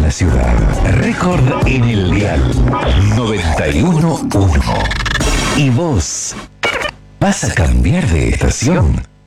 la ciudad. Récord en el dial 91.1. ¿Y vos vas a cambiar de estación?